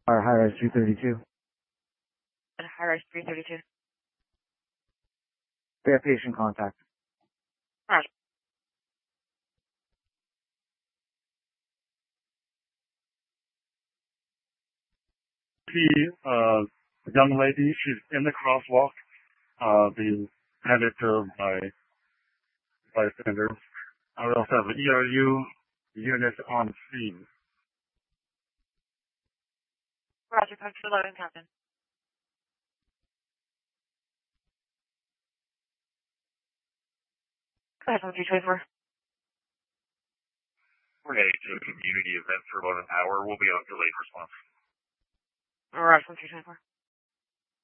Our high-rise 332. And high-rise 332. We have patient contact. Roger. The young lady, she's in the crosswalk, being handed to by bystanders. We also have an ERU unit on scene. Roger, code for loading, Captain. Go ahead, 324. We're heading to a community event for about an hour. We'll be on delayed response. Roger, 324.